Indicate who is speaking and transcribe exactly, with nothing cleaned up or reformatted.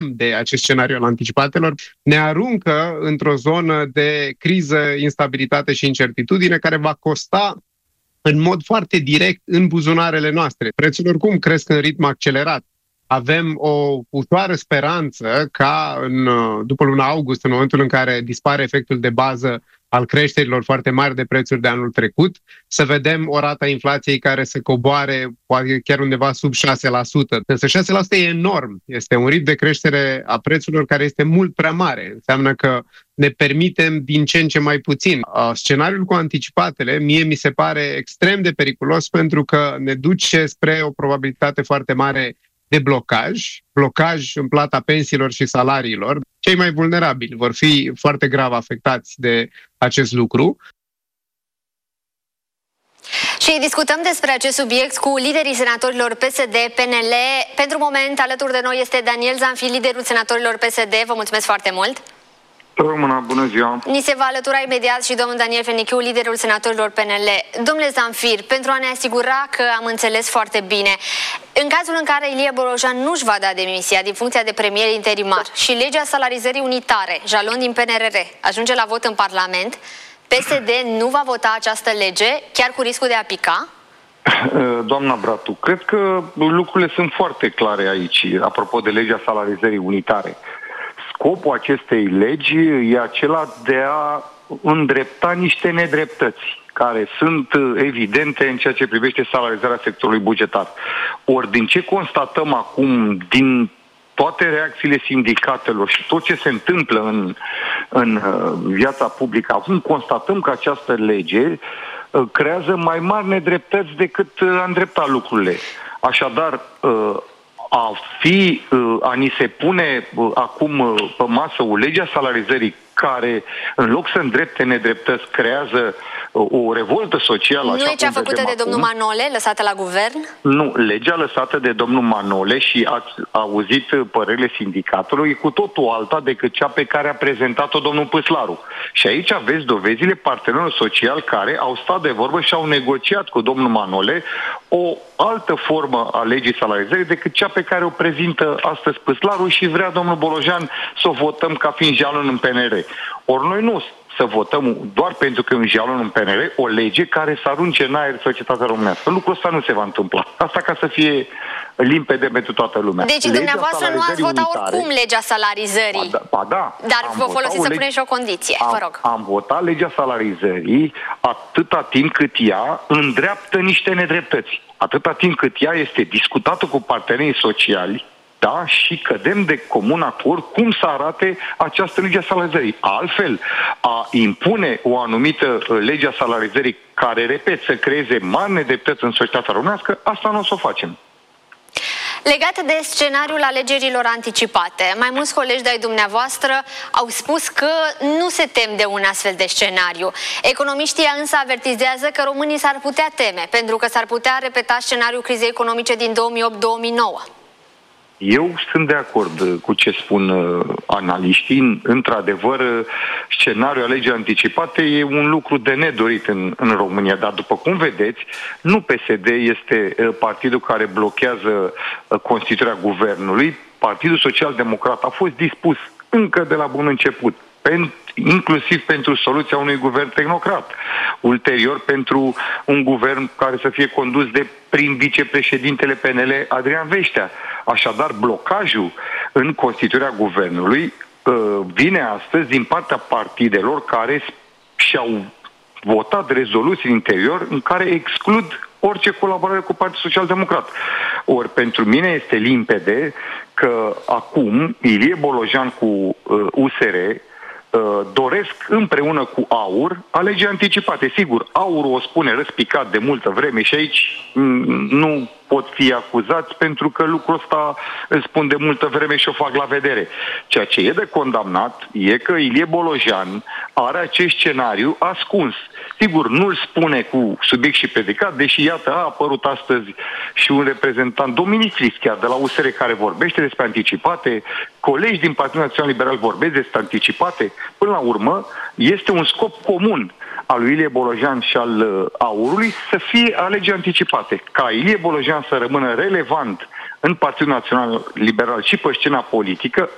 Speaker 1: de acest scenariu al anticipatelor, ne aruncă într-o zonă de criză, instabilitate și incertitudine care va costa în mod foarte direct în buzunarele noastre. Prețurile oricum cresc în ritm accelerat. Avem o ușoară speranță ca în, după luna august, în momentul în care dispare efectul de bază al creșterilor foarte mari de prețuri de anul trecut, să vedem o rată a inflației care să coboare poate chiar undeva sub șase la sută. Însă șase la sută e enorm. Este un ritm de creștere a prețurilor care este mult prea mare. Înseamnă că ne permitem din ce în ce mai puțin. Scenariul cu anticipatele mie mi se pare extrem de periculos pentru că ne duce spre o probabilitate foarte mare de blocaj, blocaj în plata pensiilor și salariilor. Cei mai vulnerabili vor fi foarte grav afectați de acest lucru.
Speaker 2: Și discutăm despre acest subiect cu liderii senatorilor P S D P N L. Pentru moment, alături de noi este Daniel Zanfir, liderul senatorilor P S D. Vă mulțumesc foarte mult!
Speaker 3: Româna, bună ziua!
Speaker 2: Ni se va alătura imediat și domnul Daniel Fenichiu, liderul senatorilor P N L. Domnule Zanfir, pentru a ne asigura că am înțeles foarte bine, în cazul în care Ilie Bolojan nu-și va da demisia din funcția de premier interimar și legea salarizării unitare, jalon din P N R R, ajunge la vot în Parlament, P S D nu va vota această lege, chiar cu riscul de a pica?
Speaker 3: Doamna Bratu, cred că lucrurile sunt foarte clare aici, apropo de legea salarizării unitare. Scopul acestei legi e acela de a îndrepta niște nedreptăți care sunt evidente în ceea ce privește salarizarea sectorului bugetar. Ori din ce constatăm acum, din toate reacțiile sindicatelor și tot ce se întâmplă în, în viața publică, acum constatăm că această lege creează mai mari nedreptăți decât a îndrepta lucrurile. Așadar, a fi, a ni se pune acum pe masă o lege a salarizării care, în loc să îndrepte nedreptăți, creează o revoltă socială.
Speaker 2: Nu e cea făcută de domnul Manole, lăsată la guvern?
Speaker 3: Nu, legea lăsată de domnul Manole și ați auzit părerile sindicatului, e cu totul alta decât cea pe care a prezentat-o domnul Păslaru. Și aici aveți dovezile partenerilor sociali care au stat de vorbă și au negociat cu domnul Manole o altă formă a legii salarizării decât cea pe care o prezintă astăzi Păslaru și vrea domnul Bolojan să o votăm ca fiind jalon în P N R. Ori noi nu să votăm doar pentru că e un jalon în P N R o lege care să arunce în aer societatea românească. Lucrul ăsta nu se va întâmpla. Asta ca să fie limpede pentru toată lumea.
Speaker 2: Deci legea dumneavoastră nu ați votat oricum legea salarizării.
Speaker 3: Ba da, ba da.
Speaker 2: Dar vă folosiți să lege... puneți și o condiție.
Speaker 3: Am,
Speaker 2: vă rog.
Speaker 3: Am votat legea salarizării atâta timp cât ea îndreaptă niște nedreptăți. Atâta timp cât ea este discutată cu partenerii sociali, da, și cădem de comun acord cum să arate această lege a salarizării. Altfel, a impune o anumită lege a salarizării care, repet, să creeze mari nedreptăți în societatea românească, asta nu o să o facem.
Speaker 2: Legat de scenariul alegerilor anticipate, mai mulți colegi de-ai dumneavoastră au spus că nu se tem de un astfel de scenariu. Economiștii însă avertizează că românii s-ar putea teme, pentru că s-ar putea repeta scenariul crizei economice din două mii opt două mii nouă.
Speaker 3: Eu sunt de acord cu ce spun uh, analiștii. Într-adevăr, scenariul alegeri anticipate e un lucru de nedorit în, în România, dar după cum vedeți, nu P S D este uh, partidul care blochează uh, constituirea guvernului. Partidul Social-Democrat a fost dispus încă de la bun început, pen, inclusiv pentru soluția unui guvern tehnocrat, ulterior pentru un guvern care să fie condus de prim vicepreședintele P N L Adrian Veștea. Așadar, blocajul în constituirea guvernului uh, vine astăzi din partea partidelor care și-au votat rezoluții în interior în care exclud orice colaborare cu Partidul Social-Democrat. Ori pentru mine este limpede că acum Ilie Bolojan cu uh, U S R uh, doresc împreună cu AUR alegeri anticipate. Sigur, AUR o spune răspicat de multă vreme și aici nu pot fi acuzați pentru că lucrul ăsta îl spun de multă vreme și o fac la vedere. Ceea ce e de condamnat e că Ilie Bolojan are acest scenariu ascuns. Sigur, nu-l spune cu subiect și predicat, deși iată a apărut astăzi și un reprezentant, Dominic Flis, chiar de la U S R, care vorbește despre anticipate, colegi din Partidul Național Liberal vorbesc despre anticipate. Până la urmă, este un scop comun al lui Ilie Bolojan și al uh, AUR-ului să fie alegeri anticipate. Ca Ilie Bolojan să rămână relevant în Partidul Național Liberal și pe scena politică,